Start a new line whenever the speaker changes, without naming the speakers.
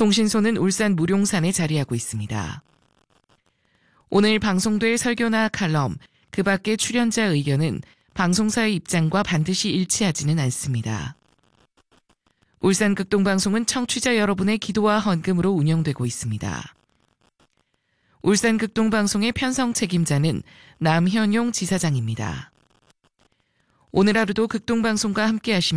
송신소는 울산 무룡산에 자리하고 있습니다. 오늘 방송될 설교나 칼럼, 그 밖의 출연자 의견은 방송사의 입장과 반드시 일치하지는 않습니다. 울산 극동방송은 청취자 여러분의 기도와 헌금으로 운영되고 있습니다. 울산 극동방송의 편성 책임자는 남현용 지사장입니다. 오늘 하루도 극동방송과 함께 하시면